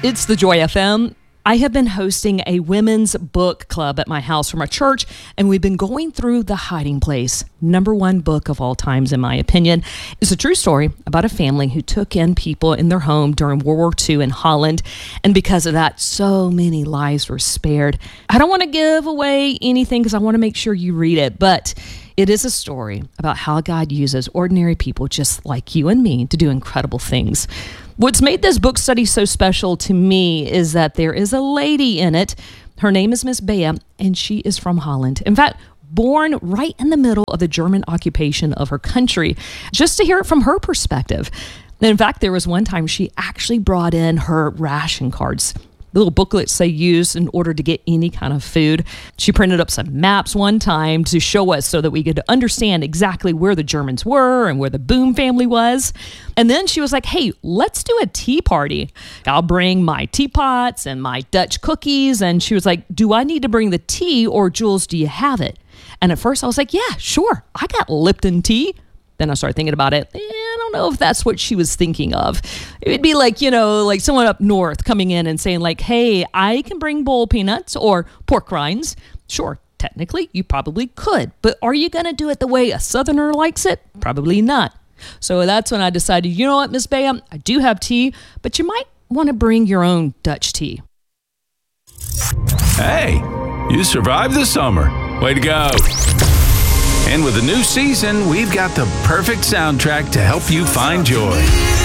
It's the Joy FM. I have been hosting a women's book club at my house from our church, and we've been going through The Hiding Place, #1 book of all times, in my opinion. It's a true story about a family who took in people in their home during World War II in Holland, and because of that, so many lives were spared. I don't want to give away anything because I want to make sure you read it, but it is a story about how God uses ordinary people just like you and me to do incredible things. What's made this book study so special to me is that there is a lady in it. Her name is Miss Bea, and she is from Holland. In fact, born right in the middle of the German occupation of her country, just to hear it from her perspective. And in fact, there was one time she actually brought in her ration cards, the little booklets they use in order to get any kind of food. She printed up some maps one time to show us so that we could understand exactly where the Germans were and where the Boom family was. And then she was like, hey, let's do a tea party. I'll bring my teapots and my Dutch cookies. And she was like, do I need to bring the tea, or Jules, do you have it? And at first I was like, yeah, sure. I got Lipton tea. Then I started thinking about it. I don't know if that's what she was thinking of. It would be like, like someone up north coming in and saying like, hey, I can bring bowl peanuts or pork rinds. Sure, technically you probably could, but are you going to do it the way a Southerner likes it? Probably not. So that's when I decided, you know what, Miss Bea, I do have tea, but you might want to bring your own Dutch tea. Hey, you survived the summer. Way to go. And with a new season, we've got the perfect soundtrack to help you find joy.